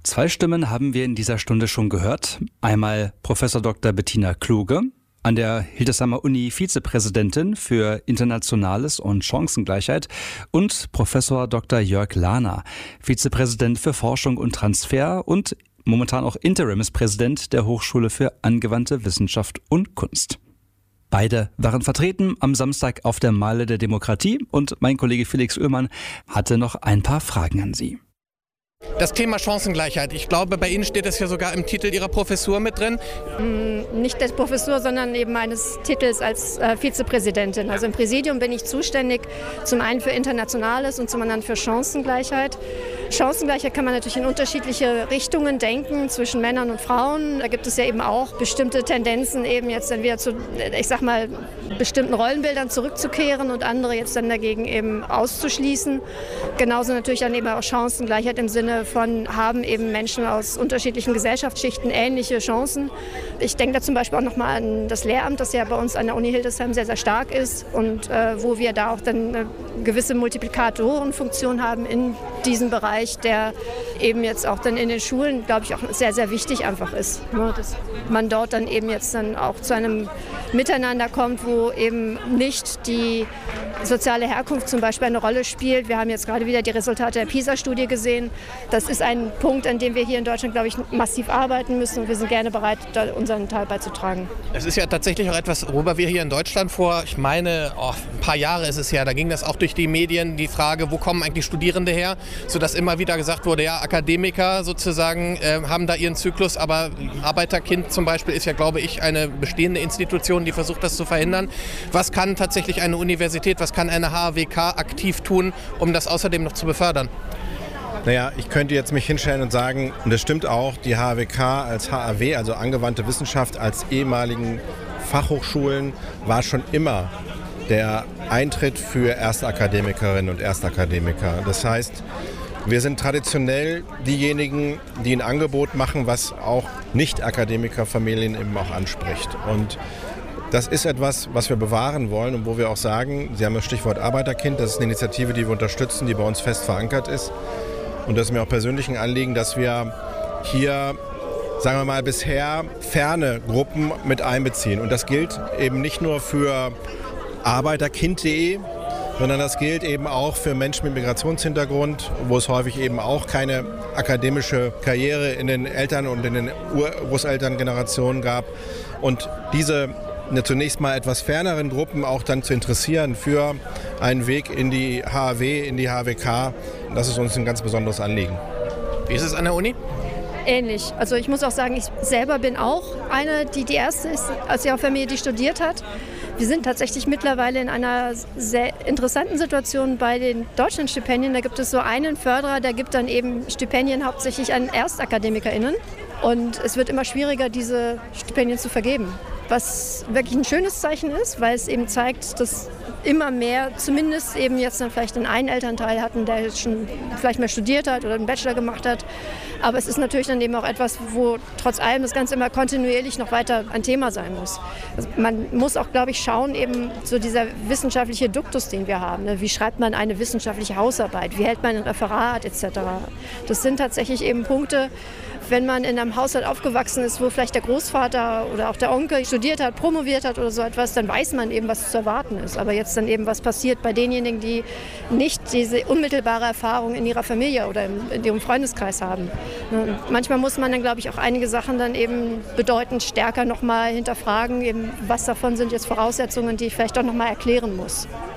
Zwei Stimmen haben wir in dieser Stunde schon gehört. Einmal Professor Dr. Bettina Kluge, an der Hildesheimer Uni Vizepräsidentin für Internationales und Chancengleichheit, und Professor Dr. Jörg Lahner, Vizepräsident für Forschung und Transfer und momentan auch Interimspräsident der Hochschule für angewandte Wissenschaft und Kunst. Beide waren vertreten am Samstag auf der Meile der Demokratie und mein Kollege Felix Oehlmann hatte noch ein paar Fragen an Sie. Das Thema Chancengleichheit, ich glaube, bei Ihnen steht es ja sogar im Titel Ihrer Professur mit drin. Nicht der Professur, sondern eben meines Titels als Vizepräsidentin. Also im Präsidium bin ich zuständig, zum einen für Internationales und zum anderen für Chancengleichheit. Chancengleichheit kann man natürlich in unterschiedliche Richtungen denken, zwischen Männern und Frauen. Da gibt es ja eben auch bestimmte Tendenzen, eben jetzt dann wieder zu, ich sag mal, bestimmten Rollenbildern zurückzukehren und andere jetzt dann dagegen eben auszuschließen. Genauso natürlich dann eben auch Chancengleichheit im Sinne von, haben eben Menschen aus unterschiedlichen Gesellschaftsschichten ähnliche Chancen. Ich denke da zum Beispiel auch nochmal an das Lehramt, das ja bei uns an der Uni Hildesheim sehr, sehr stark ist und wo wir da auch dann eine gewisse Multiplikatorenfunktion haben in diesem Bereich, der eben jetzt auch dann in den Schulen, glaube ich, auch sehr, sehr wichtig einfach ist. Dass man dort dann eben jetzt dann auch zu einem Miteinander kommt, wo eben nicht die soziale Herkunft zum Beispiel eine Rolle spielt. Wir haben jetzt gerade wieder die Resultate der PISA-Studie gesehen. Das ist ein Punkt, an dem wir hier in Deutschland, glaube ich, massiv arbeiten müssen und wir sind gerne bereit, da unseren Teil beizutragen. Es ist ja tatsächlich auch etwas, worüber wir hier in Deutschland vor, ich meine, ein paar Jahre ist es her, da ging das auch durch die Medien, die Frage, wo kommen eigentlich Studierende her, sodass immer wieder gesagt wurde, ja, Akademiker sozusagen haben da ihren Zyklus, aber Arbeiterkind zum Beispiel ist ja, glaube ich, eine bestehende Institution, die versucht, das zu verhindern. Was kann tatsächlich eine Universität, was kann eine HAWK aktiv tun, um das außerdem noch zu befördern? Naja, ich könnte jetzt mich hinstellen und sagen, und das stimmt auch, die HAWK als HAW, also angewandte Wissenschaft, als ehemaligen Fachhochschulen, war schon immer der Eintritt für Erstakademikerinnen und Erstakademiker. Das heißt, wir sind traditionell diejenigen, die ein Angebot machen, was auch Nicht-Akademikerfamilien eben auch anspricht. Und das ist etwas, was wir bewahren wollen und wo wir auch sagen, Sie haben das Stichwort Arbeiterkind, das ist eine Initiative, die wir unterstützen, die bei uns fest verankert ist. Und das ist mir auch persönlich ein Anliegen, dass wir hier, sagen wir mal, bisher ferne Gruppen mit einbeziehen. Und das gilt eben nicht nur für arbeiterkind.de, sondern das gilt eben auch für Menschen mit Migrationshintergrund, wo es häufig eben auch keine akademische Karriere in den Eltern- und in den Urgroßelterngenerationen gab. Und diese zunächst mal etwas ferneren Gruppen auch dann zu interessieren für einen Weg in die HAW, in die HAWK, das ist uns ein ganz besonderes Anliegen. Wie ist es an der Uni? Ähnlich. Also ich muss auch sagen, ich selber bin auch eine, die erste ist aus ihrer Familie, die studiert hat. Wir sind tatsächlich mittlerweile in einer sehr interessanten Situation bei den Deutschlandstipendien. Da gibt es so einen Förderer, der gibt dann eben Stipendien hauptsächlich an ErstakademikerInnen. Und es wird immer schwieriger, diese Stipendien zu vergeben. Was wirklich ein schönes Zeichen ist, weil es eben zeigt, dass immer mehr, zumindest eben jetzt dann vielleicht einen Elternteil hatten, der jetzt schon vielleicht mal studiert hat oder einen Bachelor gemacht hat. Aber es ist natürlich dann eben auch etwas, wo trotz allem das Ganze immer kontinuierlich noch weiter ein Thema sein muss. Also man muss auch, glaube ich, schauen, eben so dieser wissenschaftliche Duktus, den wir haben. Ne? Wie schreibt man eine wissenschaftliche Hausarbeit? Wie hält man ein Referat etc.? Das sind tatsächlich eben Punkte, wenn man in einem Haushalt aufgewachsen ist, wo vielleicht der Großvater oder auch der Onkel studiert hat, promoviert hat oder so etwas, dann weiß man eben, was zu erwarten ist. Aber jetzt dann eben, was passiert bei denjenigen, die nicht diese unmittelbare Erfahrung in ihrer Familie oder in ihrem Freundeskreis haben. Und manchmal muss man dann, glaube ich, auch einige Sachen dann eben bedeutend stärker nochmal hinterfragen, eben, was davon sind jetzt Voraussetzungen, die ich vielleicht auch nochmal erklären muss.